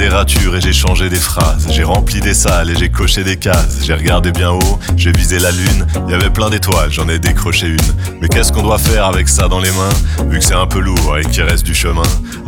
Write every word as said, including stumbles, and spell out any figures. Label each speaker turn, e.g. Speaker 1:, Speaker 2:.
Speaker 1: littérature et j'ai changé des phrases. J'ai rempli des salles et j'ai coché des cases. J'ai regardé bien haut, j'ai visé la lune. Il y avait plein d'étoiles, j'en ai décroché une. Mais qu'est-ce qu'on doit faire avec ça dans les mains, vu que c'est un peu lourd et qu'il reste du chemin?